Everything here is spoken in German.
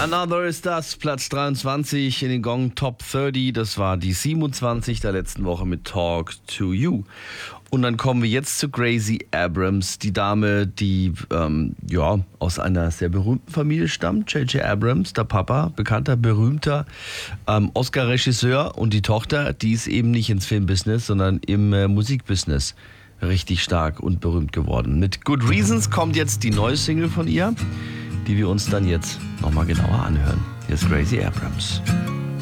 Another ist das, Platz 23 in den Gong Top 30. Das war die 27 der letzten Woche mit Talk to You. Und dann kommen wir jetzt zu Gracie Abrams, die Dame, die aus einer sehr berühmten Familie stammt. J.J. Abrams, der Papa, bekannter, berühmter Oscar-Regisseur. Und die Tochter, die ist eben nicht ins Filmbusiness, sondern im Musikbusiness richtig stark und berühmt geworden. Mit Good Reasons kommt jetzt die neue Single von ihr, die wir uns dann jetzt nochmal genauer anhören. Hier ist Gracie Abrams.